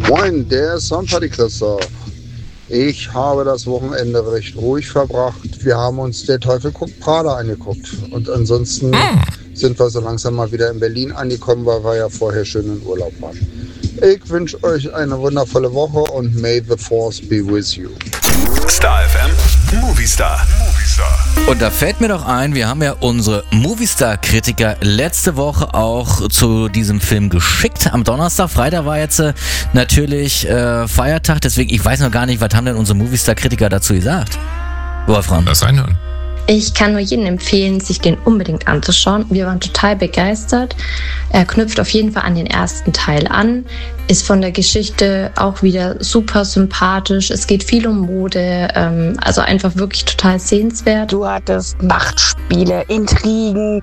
Moin, der Soundparty Christoph. Ich habe das Wochenende recht ruhig verbracht. Wir haben uns Der Teufel guckt Prada angeguckt. Und ansonsten sind wir so langsam mal wieder in Berlin angekommen, weil wir ja vorher schön in Urlaub waren. Ich wünsche euch eine wundervolle Woche und may the force be with you. Star FM Movie Star. Und da fällt mir doch ein, wir haben ja unsere Movie-Star-Kritiker letzte Woche auch zu diesem Film geschickt. Am Donnerstag, Freitag war jetzt natürlich Feiertag, deswegen, ich weiß noch gar nicht, was haben denn unsere Movie-Star-Kritiker dazu gesagt? Wolfram. Lass reinhören. Ich kann nur jedem empfehlen, sich den unbedingt anzuschauen. Wir waren total begeistert. Er knüpft auf jeden Fall an den ersten Teil an, ist von der Geschichte auch wieder super sympathisch. Es geht viel um Mode, also einfach wirklich total sehenswert. Du hattest Machtspiele, Intrigen,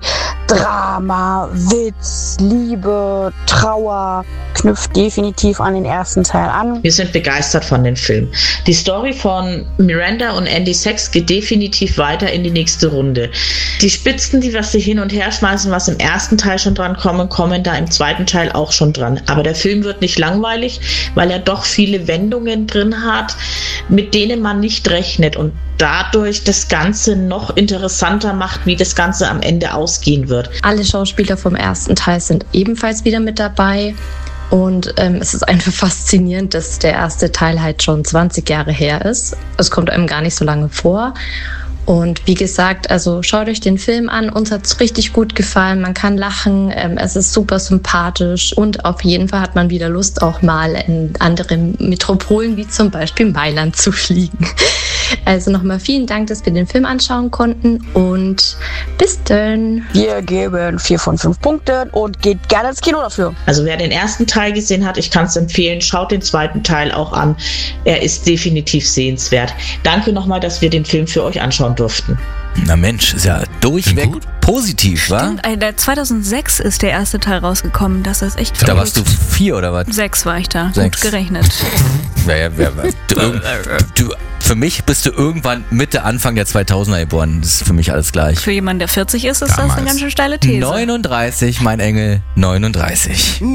Drama, Witz, Liebe, Trauer. Knüpft definitiv an den ersten Teil an. Wir sind begeistert von dem Film. Die Story von Miranda und Andy Sachs geht definitiv weiter in die nächste Runde. Die Spitzen, die was sie hin und her schmeißen, was im ersten Teil schon dran kommen da im zweiten Teil auch schon dran. Aber der Film wird nicht langweilig, weil er doch viele Wendungen drin hat, mit denen man nicht rechnet und dadurch das Ganze noch interessanter macht, wie das Ganze am Ende ausgehen wird. Alle Schauspieler vom ersten Teil sind ebenfalls wieder mit dabei. Und es ist einfach faszinierend, dass der erste Teil halt schon 20 Jahre her ist. Es kommt einem gar nicht so lange vor. Und wie gesagt, also schaut euch den Film an. Uns hat es richtig gut gefallen. Man kann lachen. Es ist super sympathisch. Und auf jeden Fall hat man wieder Lust, auch mal in andere Metropolen, wie zum Beispiel Mailand, zu fliegen. Also nochmal vielen Dank, dass wir den Film anschauen konnten. Und bis dann. Wir geben 4 von 5 Punkten und geht gerne ins Kino dafür. Also wer den ersten Teil gesehen hat, ich kann es empfehlen, schaut den zweiten Teil auch an. Er ist definitiv sehenswert. Danke nochmal, dass wir den Film für euch anschauen durften. Na Mensch, ist ja durchweg positiv, wa? Stimmt, 2006 ist der erste Teil rausgekommen, das ist echt Da gut. warst du 4 oder was? 6 war ich da, 6. gut gerechnet. Für mich bist du irgendwann Mitte, Anfang der 2000er geboren. Das ist für mich alles gleich. Für jemanden, der 40 ist das eine ganz schön steile These. 39, mein Engel, 39.